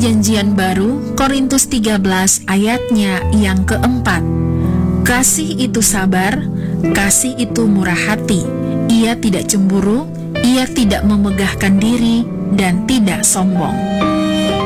Perjanjian Baru, Korintus 13 ayatnya yang keempat. Kasih itu sabar, kasih itu murah hati, ia tidak cemburu, ia tidak memegahkan diri, dan tidak sombong.